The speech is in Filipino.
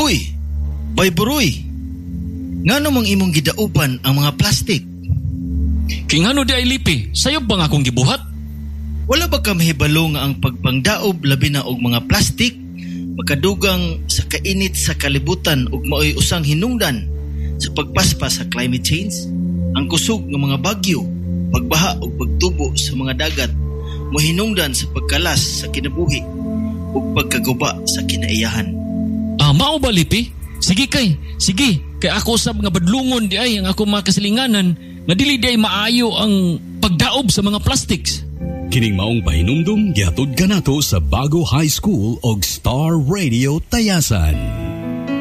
Hoy, Bayburoy, nga namang imong gidaupan ang mga plastik? Kingano di ay lipi, sayo bang akong gibuhat? Wala ba ka mahibalo nga ang pagpangdaob labi na og mga plastik makadugang sa kainit sa kalibutan ug maoy usang hinungdan sa pagpaspas sa climate change? Ang kusog ng mga bagyo, pagbaha ug pagtubo sa mga dagat mohinungdan sa pagkalas sa kinabuhi ug pagkaguba sa kinaiyahan. Mao ba lipi? Sige kay ako sa mga badlungon di ay ang ako mga kasilinganan nga dili di ay maayo ang pagdaob sa mga plastics. Kining maong pahinumdum gihatod kanato sa Bago High School og Star Radio Tayasan.